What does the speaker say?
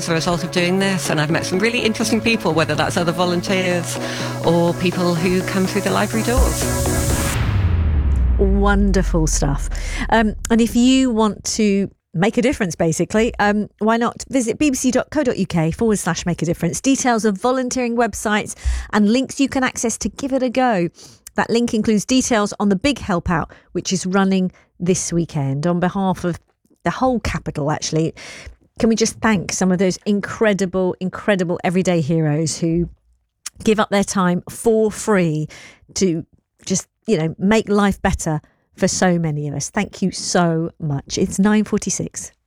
as a result of doing this, and I've met some really interesting people, whether that's other volunteers or people who come through the library doors. Wonderful stuff. And if you want to make a difference, basically, why not visit bbc.co.uk/make a difference. Details of volunteering websites and links you can access to give it a go. That link includes details on the big help out, which is running this weekend. On behalf of the whole capital, actually, can we just thank some of those incredible everyday heroes who give up their time for free to just, make life better for so many of us. Thank you so much. It's 9:46.